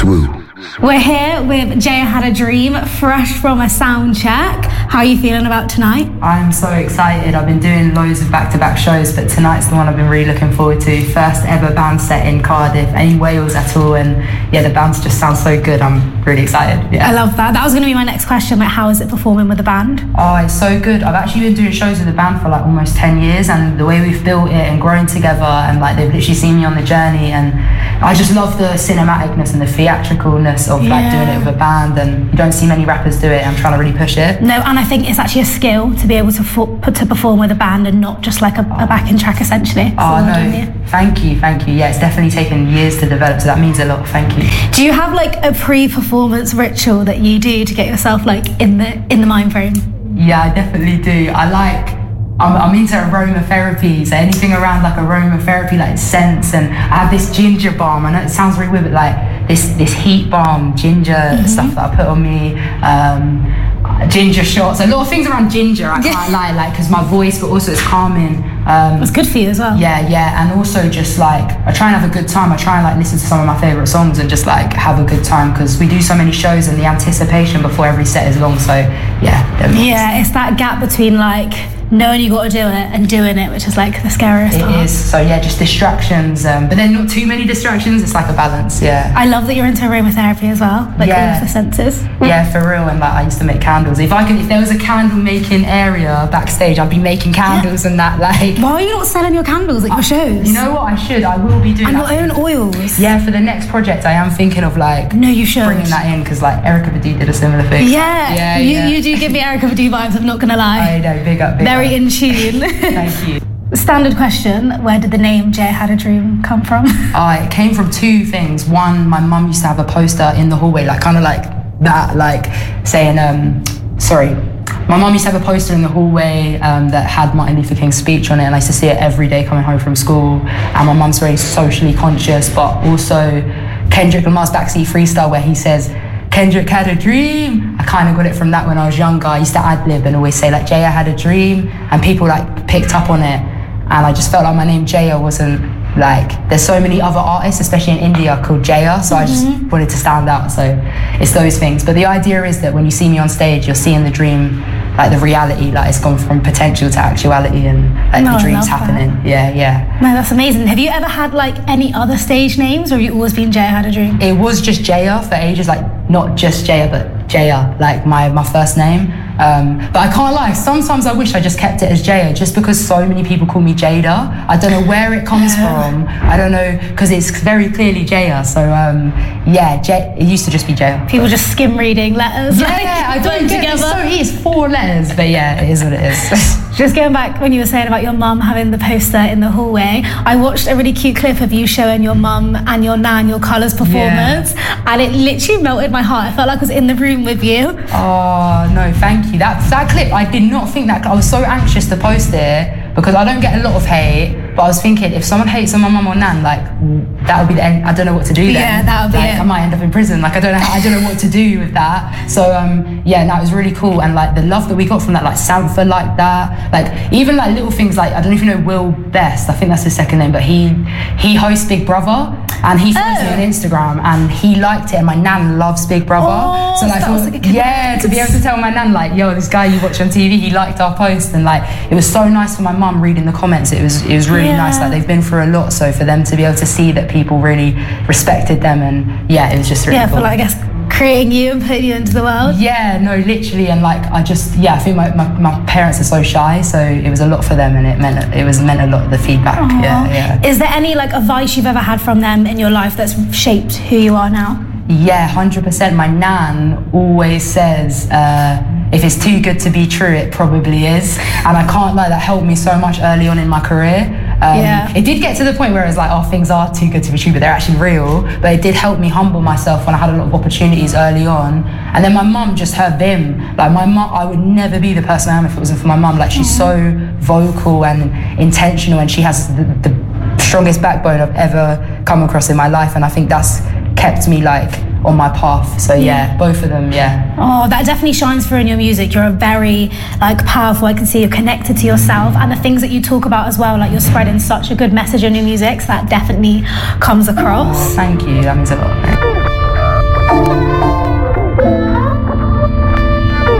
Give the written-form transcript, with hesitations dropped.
Swoop. We're here with Jaya Had a Dream, fresh from a sound check. How are you feeling about tonight? I'm so excited. I've been doing loads of back-to-back shows, but tonight's the one I've been really looking forward to. First ever band set in Cardiff, any Wales at all, and yeah, the bands just sound so good. I'm really excited. Yeah. I love that. That was going to be my next question, like how is it performing with the band? Oh, it's so good. I've actually been doing shows with the band for like almost 10 years, and the way we've built it and grown together, and like they've literally seen me on the journey, and I just love the cinematicness and the theatricalness of like doing it with a band, and you don't see many rappers do it. I'm trying to really push it. No, and I think it's actually a skill to be able to perform with a band and not just like a backing track essentially. Oh no, thank you. Yeah, it's definitely taken years to develop, so that means a lot. Thank you. Do you have like a pre-performance ritual that you do to get yourself like in the mind frame? Yeah, I definitely do. I'm into aromatherapy, so anything around like aromatherapy, like scents, and I have this ginger balm. I know it sounds really weird, but like this heat balm, ginger stuff that I put on me, ginger shots, a lot of things around ginger, I can't lie, like, because my voice, but also it's calming. It's good for you as well. Yeah, and also just like, I try and have a good time. I try and like listen to some of my favourite songs and just like have a good time, because we do so many shows and the anticipation before every set is long, so yeah, it's that gap between like knowing you got to do it and doing it, which is like the scariest part. It is. So yeah, just distractions, but then not too many distractions. It's like a balance. Yeah. I love that you're into aromatherapy as well, like all of the senses. Yeah, for real. And like I used to make candles. If there was a candle making area backstage, I'd be making candles and that. Like, why are you not selling your candles at your shows? You know what? I should. I will be doing. And your own oils. Yeah, for the next project, I am thinking of like. No, you should bringing that in, because like Erykah Badu did a similar thing. Yeah. You do give me Erykah Badu vibes. I'm not gonna lie. I know. Big up. Very in tune. Thank you. Standard question, where did the name Jaya Had a Dream come from? It came from two things. One, my mum used to have a poster in the hallway, like kind of like that, like saying, my mum used to have a poster in the hallway that had Martin Luther King's speech on it, and I used to see it every day coming home from school. And my mum's very socially conscious, but also Kendrick Lamar's Backseat Freestyle, where he says, Kendrick had a dream. I kind of got it from that when I was younger. I used to ad-lib and always say like, Jaya had a dream, and people like picked up on it, and I just felt like my name Jaya wasn't like, there's so many other artists, especially in India, called Jaya, so I just wanted to stand out, so it's those things. But the idea is that when you see me on stage, you're seeing the dream, like the reality, like it's gone from potential to actuality, and like the dream's happening. Yeah. No, that's amazing. Have you ever had like any other stage names, or have you always been Jaya Had a Dream? It was just Jaya for ages, like not just Jaya, but Jaya, like my first name. But I can't lie, sometimes I wish I just kept it as Jaya, just because so many people call me Jada. I don't know where it comes from. I don't know, because it's very clearly Jaya. So it used to just be Jaya. People just skim reading letters. I don't get it. So it's 4 letters, but yeah, it is what it is. Just going back when you were saying about your mum having the poster in the hallway, I watched a really cute clip of you showing your mum and your nan your colours performance, and it literally melted my heart. I felt like I was in the room with you. Oh no, thank you. That clip, I did not think that. I was so anxious to post it because I don't get a lot of hate, but I was thinking if someone hates on my mum or nan, like that would be the end. I don't know what to do then. Yeah, that would be it. I might end up in prison. Like I don't know what to do with that. So that was really cool, and like the love that we got from that, like Sanford, like that, like even like little things like, I don't know if you know Will Best, I think that's his second name, but he hosts Big Brother, and he follows me on Instagram, and he liked it, and my nan loves Big Brother, so like, to be able to tell my nan like, yo, this guy you watch on TV, he liked our post, and like it was so nice for my mum reading the comments. It was really nice. Like they've been through a lot, so for them to be able to see that people really respected them, and it was just really cool. For like, I guess, creating you and putting you into the world. Yeah, no, literally, and like I think my parents are so shy, so it was a lot for them, and it meant a lot of the feedback. Aww. Yeah. Is there any like advice you've ever had from them in your life that's shaped who you are now? Yeah, 100%. My nan always says, if it's too good to be true, it probably is. And I can't lie, that helped me so much early on in my career. It did get to the point where it was like, things are too good to be true, but they're actually real. But it did help me humble myself when I had a lot of opportunities early on. And then my mum, just her vim. Like my mum, I would never be the person I am if it wasn't for my mum. Like she's so vocal and intentional, and she has the strongest backbone I've ever come across in my life. And I think that's kept me like on my path. So both of them. Oh, that definitely shines through in your music. You're a very like powerful, I can see you're connected to yourself, and the things that you talk about as well, like you're spreading such a good message in your music, so that definitely comes across. Thank you, that means a lot.